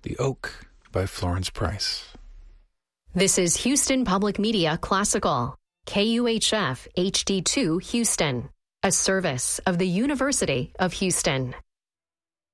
The Oak by Florence Price. This is Houston Public Media Classical, KUHF HD2 Houston, a service of the University of Houston.